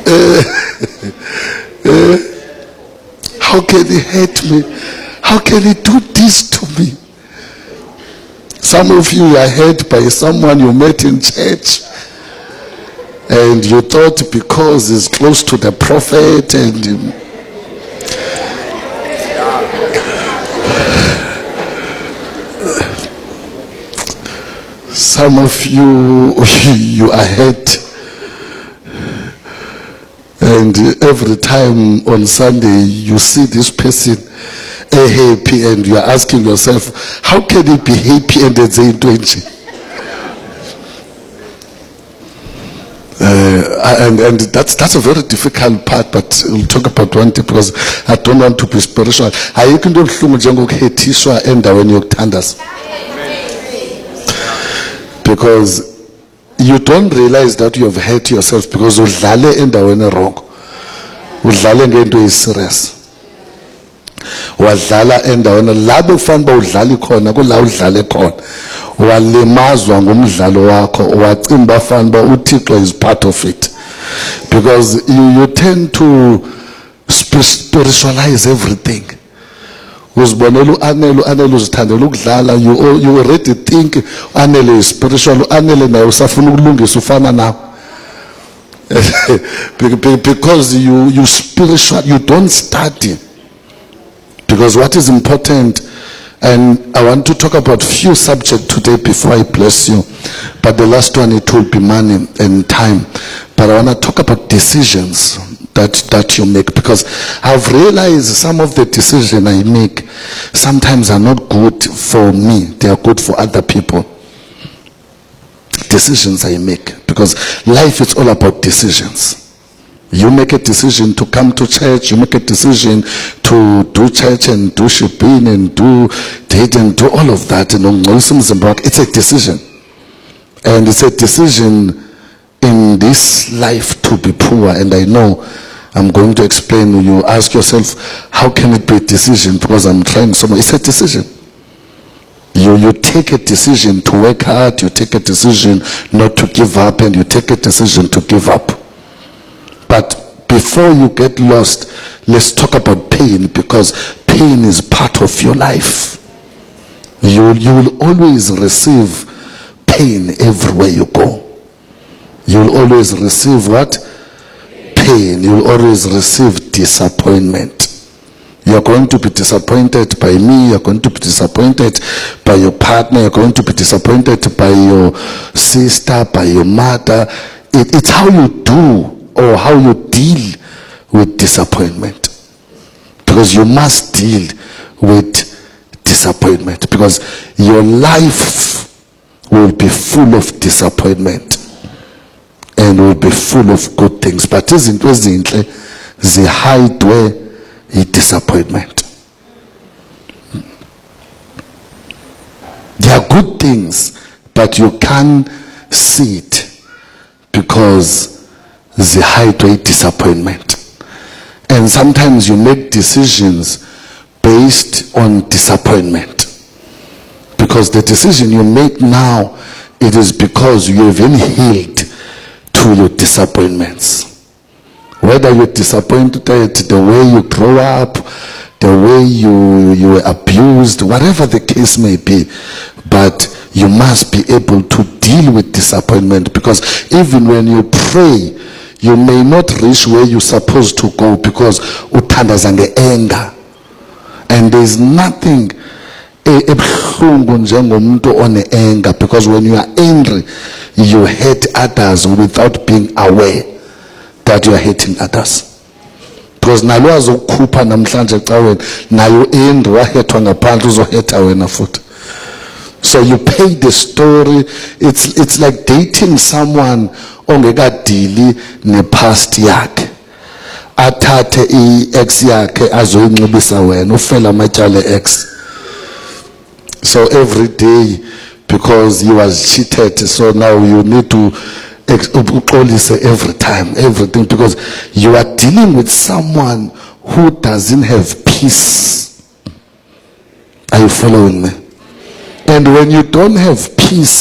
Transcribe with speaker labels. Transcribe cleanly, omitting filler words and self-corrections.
Speaker 1: How can he hate me? How can he do this to me? Some of you are hurt by someone you met in church, and you thought because he's close to the prophet and some of you are hurt, and every time on Sunday you see this person happy, and you are asking yourself, how can he be happy and it's 20? And that's a very difficult part, but we'll talk about one day because I don't want to be spiritual. Because you don't realize that you have hurt yourself because udlale endaweni wrong. Udlale ngento is serious. Wadlala endaweni labo ufanele udlale khona kula udlale khona. Walimazwa ngumdlalo wakho, wacimba afanele uThixo is part of it. Because you tend to spiritualize everything. You already think Anele is spiritual, Anele na usafuna ukulungisa ufana now. Because you spiritual, you don't study. Because what is important, and I want to talk about few subjects today before I bless you, but the last one, it will be money and time. But I want to talk about decisions that you make, because I've realized some of the decisions I make sometimes are not good for me, they are good for other people. Decisions I make, because life is all about decisions. You make a decision to come to church, you make a decision to do church and do shipping and do date and do all of that. It's a decision. And it's a decision in this life to be poor. And I know I'm going to explain. You ask yourself, how can it be a decision? Because I'm trying so much. It's a decision. You take a decision to work hard, you take a decision not to give up, and you take a decision to give up. But before you get lost, let's talk about pain, because pain is part of your life. You will always receive pain everywhere you go. You will always receive what? Pain. You will always receive disappointment. You are going to be disappointed by me, you are going to be disappointed by your partner, you are going to be disappointed by your sister, by your mother. It's how you do or how you deal with disappointment. Because you must deal with disappointment, because your life will be full of disappointment and will be full of good things. But izinto ezinhle zihidwe disappointment. There are good things, but you can't see it because they hide with disappointment. And sometimes you make decisions based on disappointment, because the decision you make now, it is because you have been healed to your disappointments. Whether you're disappointed the way you grow up, the way you were abused, whatever the case may be, but you must be able to deal with disappointment, because even when you pray, you may not reach where you're supposed to go because uthandazange anger. And there's nothing ebuhlungu njengomuntu one anger, because when you are angry, you hurt others without being aware that you are hating others. Because nalo azokhupha namhlanje caweni nayo angry wahethwa ngaphandle uzohetha wena futhi. So you pay the story. It's like dating someone ongekadili nepast yakhe, athathe i-ex yakhe azoyinxibisa wena ufela amatyala ex. So every day, because he was cheated, so now you need to every time, everything, because you are dealing with someone who doesn't have peace. Are you following me? And when you don't have peace,